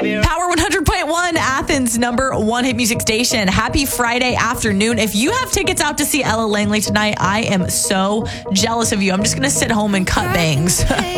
Power 100.1, Athens' #1 hit music station. Happy Friday afternoon. If you have tickets out to see Ella Langley tonight, I am so jealous of you. I'm just going to sit home and cut bangs.